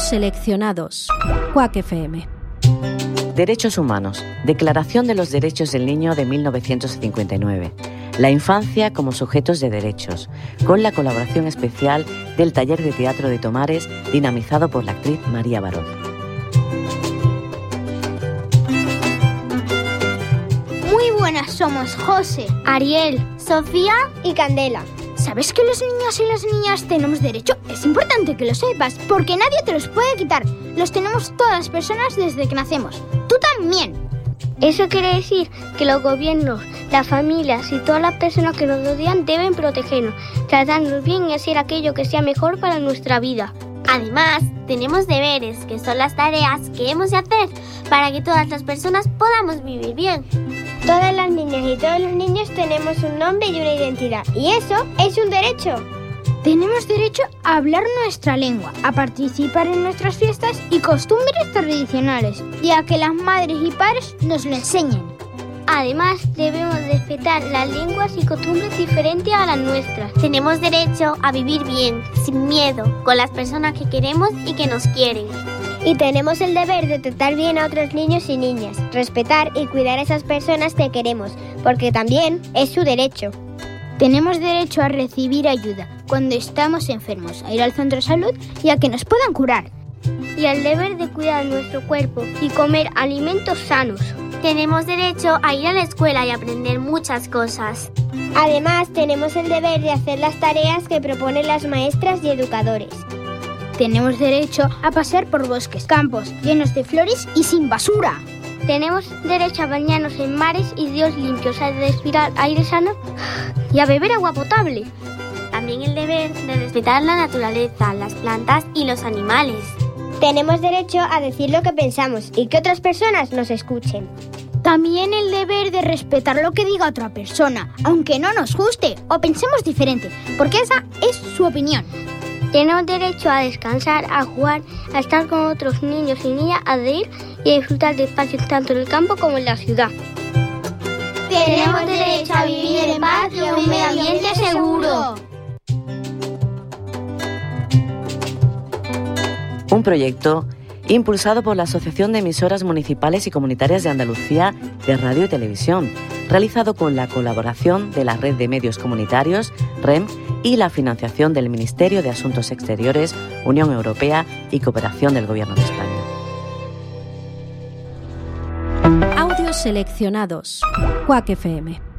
seleccionados. Quack FM. Derechos humanos. Declaración de los Derechos del Niño de 1959. La infancia como sujetos de derechos, con la colaboración especial del Taller de Teatro de Tomares, dinamizado por la actriz María Barón. Muy buenas, somos José, Ariel, Sofía y Candela. ¿Sabes que los niños y las niñas tenemos derecho? Es importante que lo sepas, porque nadie te los puede quitar. Los tenemos todas las personas desde que nacemos. ¡Tú también! Eso quiere decir que los gobiernos, las familias y todas las personas que nos rodean deben protegernos, tratarnos bien y hacer aquello que sea mejor para nuestra vida. Además, tenemos deberes, que son las tareas que hemos de hacer para que todas las personas podamos vivir bien. Todas las niñas y todos los niños tenemos un nombre y una identidad, y eso es un derecho. Tenemos derecho a hablar nuestra lengua, a participar en nuestras fiestas y costumbres tradicionales, y a que las madres y padres nos lo enseñen. Además, debemos respetar las lenguas y costumbres diferentes a las nuestras. Tenemos derecho a vivir bien, sin miedo, con las personas que queremos y que nos quieren. Y tenemos el deber de tratar bien a otros niños y niñas, respetar y cuidar a esas personas que queremos, porque también es su derecho. Tenemos derecho a recibir ayuda cuando estamos enfermos, a ir al centro de salud y a que nos puedan curar. Y al deber de cuidar nuestro cuerpo y comer alimentos sanos. Tenemos derecho a ir a la escuela y aprender muchas cosas. Además, tenemos el deber de hacer las tareas que proponen las maestras y educadores. Tenemos derecho a pasear por bosques, campos llenos de flores y sin basura. Tenemos derecho a bañarnos en mares y ríos limpios, a respirar aire sano y a beber agua potable. También el deber de respetar la naturaleza, las plantas y los animales. Tenemos derecho a decir lo que pensamos y que otras personas nos escuchen. También el deber de respetar lo que diga otra persona, aunque no nos guste o pensemos diferente, porque esa es su opinión. Tenemos derecho a descansar, a jugar, a estar con otros niños y niñas, a reír y a disfrutar de espacios tanto en el campo como en la ciudad. Tenemos derecho a vivir en paz y en un medio ambiente seguro. Un proyecto impulsado por la Asociación de Emisoras Municipales y Comunitarias de Andalucía de Radio y Televisión, realizado con la colaboración de la Red de Medios Comunitarios, REM, y la financiación del Ministerio de Asuntos Exteriores, Unión Europea y Cooperación del Gobierno de España. Audios seleccionados. Quack FM.